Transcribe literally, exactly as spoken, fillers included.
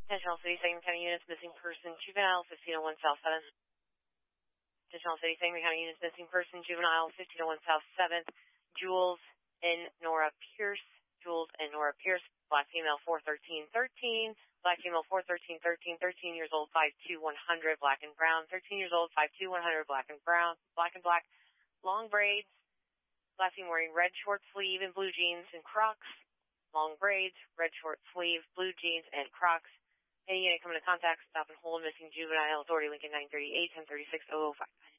Digital City Sangamon County units, missing person, juvenile, fifteen oh one South seventh. Digital City Sangamon County units, missing person, juvenile, fifteen oh one South seventh. Jules and Nora Pierce. Jules and Nora Pierce, black female, four thirteen thirteen. Black female, four thirteen thirteen, thirteen years old, five two one hundred, black and brown. thirteen years old, five two one hundred, black and brown, black and black, long braids. Black female wearing red short sleeve and blue jeans and Crocs. Long braids, red short sleeve, blue jeans, and Crocs. Any unit coming to contact, stop and hold missing juvenile. Authority Lincoln nine thirty-eight, ten thirty-six, oh oh five.